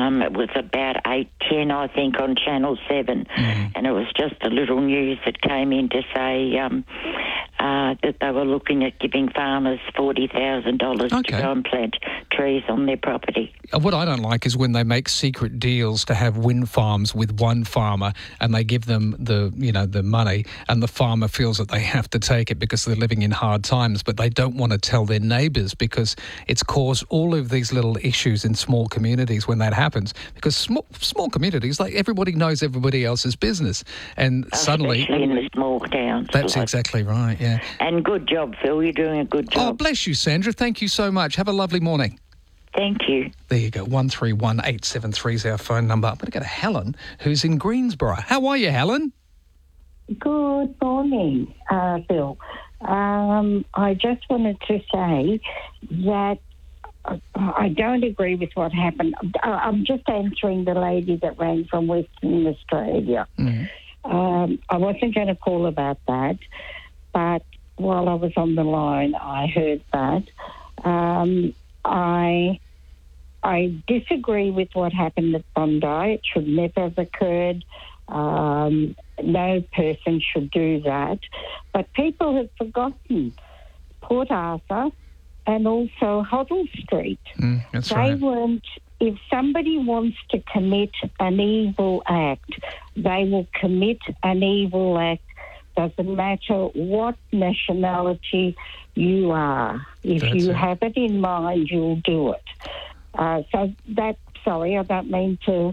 It was about 8:10, I think, on Channel 7, and it was just a little news that came in to say that they were looking at giving farmers $40,000 to go and plant trees on their property. What I don't like is when they make secret deals to have wind farms with one farmer, and they give them the money, and the farmer feels that they have to take it because they're living in hard times, but they don't want to tell their neighbours because it's caused all of these little issues in small communities when that happens. Because small communities, like, everybody knows everybody else's business, and suddenly, especially in the small towns. That's exactly right. Yeah. And good job, Phil. You're doing a good job. Oh, bless you, Sandra. Thank you so much. Have a lovely morning. Thank you. There you go. 131873 is our phone number. I'm going to go to Helen, who's in Greensboro. How are you, Helen? Good morning, Phil. I just wanted to say that I don't agree with what happened. I'm just answering the lady that rang from Western Australia. I wasn't going to call about that, but while I was on the line, I heard that. I disagree with what happened at Bondi. It should never have occurred. No person should do that. But people have forgotten Port Arthur and also Hoddle Street. That's right. If somebody wants to commit an evil act, they will commit an evil act. Doesn't matter what nationality you are. If you have it in mind, you'll do it. Sorry, I don't mean to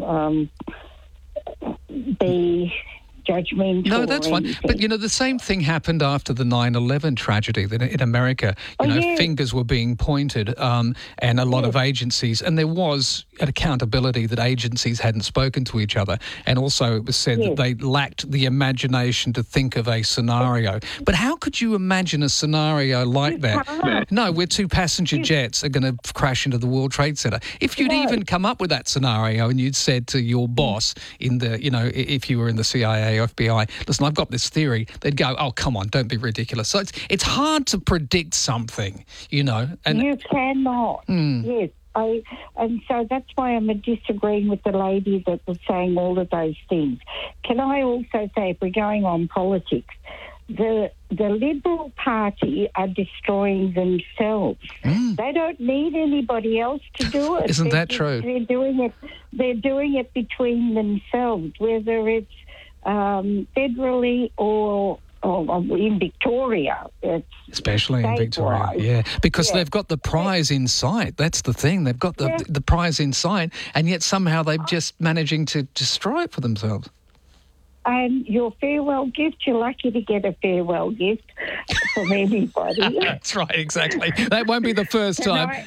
be judgmental. No, that's fine. But, the same thing happened after the 9/11 tragedy in America. Fingers were being pointed and a lot of agencies, and there was an accountability that agencies hadn't spoken to each other. And also it was said that they lacked the imagination to think of a scenario. But how could you imagine a scenario like that? No, where two passenger jets are going to crash into the World Trade Center. If you'd even come up with that scenario and you'd said to your boss if you were in the CIA, FBI, listen, I've got this theory, they'd go, oh, come on, don't be ridiculous. So it's hard to predict something, And you cannot. Yes. And so that's why I'm disagreeing with the lady that was saying all of those things. Can I also say, if we're going on politics, the Liberal Party are destroying themselves. They don't need anybody else to do it. Isn't that true? They're doing it between themselves, whether it's federally or in Victoria. Especially in Victoria, because they've got the prize in sight. That's the thing. They've got the prize in sight, and yet somehow they're just managing to destroy it for themselves. And your farewell gift, you're lucky to get a farewell gift from anybody. That's right, exactly. That won't be the first time.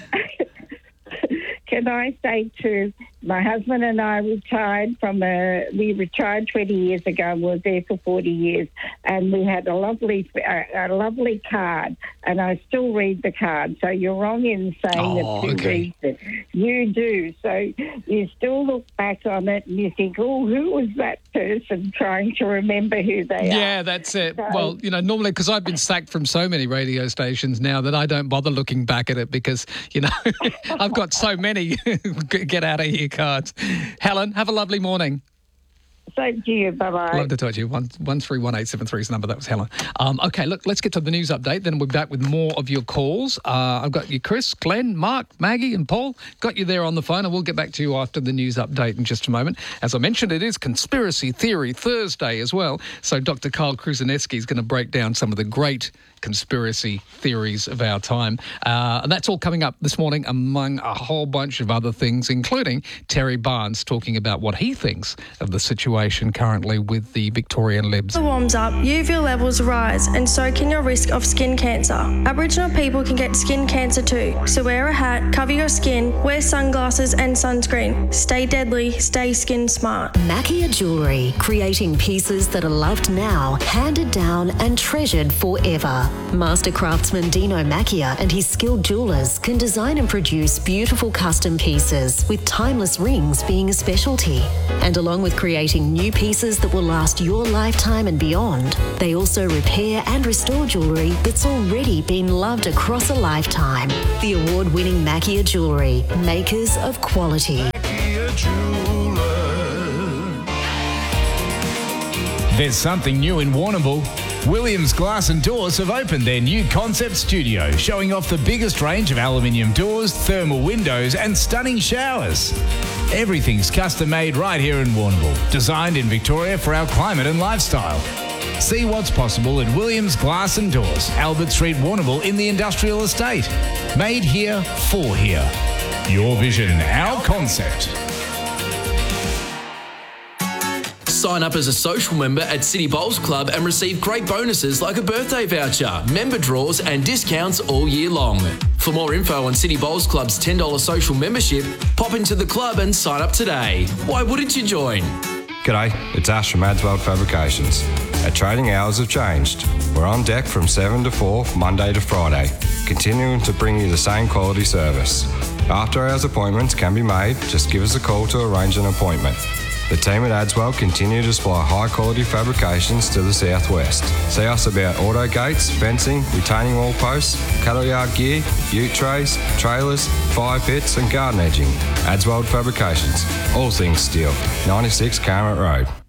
Can I say to my husband and I retired we retired 20 years ago and we were there for 40 years, and we had a lovely card, and I still read the card. So you're wrong in saying that you read it. You do. So you still look back on it and you think, oh, who was that person, trying to remember who they are. Yeah, that's it. So, well, normally, because I've been sacked from so many radio stations now that I don't bother looking back at it because, I've got so many get out of here cards. Helen, have a lovely morning. Same to you. Bye-bye. Love to talk to you. 131873 is the number. That was Helen. Okay, look, let's get to the news update. Then we'll be back with more of your calls. I've got you, Chris, Glenn, Mark, Maggie and Paul. Got you there on the phone, and we'll get back to you after the news update in just a moment. As I mentioned, it is Conspiracy Theory Thursday as well. So Dr. Carl Kruszeneski is going to break down some of the great conspiracy theories of our time. And that's all coming up this morning, among a whole bunch of other things, including Terry Barnes talking about what he thinks of the situation currently with the Victorian Libs. As it warms up, UV levels rise, and so can your risk of skin cancer. Aboriginal people can get skin cancer too, so wear a hat, cover your skin, wear sunglasses and sunscreen. Stay deadly, stay skin smart. Mackia Jewellery, creating pieces that are loved now, handed down and treasured forever. Master craftsman Dino Mackia and his skilled jewellers can design and produce beautiful custom pieces, with timeless rings being a specialty. And along with creating new pieces that will last your lifetime and beyond, they also repair and restore jewellery that's already been loved across a lifetime. The award-winning Mackia Jewellery, makers of quality. jeweler. There's something new in Warrnambool. Williams Glass and Doors have opened their new concept studio, showing off the biggest range of aluminium doors, thermal windows and stunning showers. Everything's custom made right here in Warrnambool, designed in Victoria for our climate and lifestyle. See what's possible at Williams Glass and Doors, Albert Street, Warrnambool in the Industrial Estate. Made here for here. Your vision, our concept. Sign up as a social member at City Bowls Club and receive great bonuses like a birthday voucher, member draws and discounts all year long. For more info on City Bowls Club's $10 social membership, pop into the club and sign up today. Why wouldn't you join? G'day, it's Ash from Adswell Fabrications. Our trading hours have changed. We're on deck from 7 to 4, Monday to Friday, continuing to bring you the same quality service. After hours appointments can be made, just give us a call to arrange an appointment. The team at Adswell continue to supply high quality fabrications to the southwest. See us about auto gates, fencing, retaining wall posts, cattle yard gear, ute trays, trailers, fire pits and garden edging. Adswell Fabrications, all things steel. 96 Carmet Road.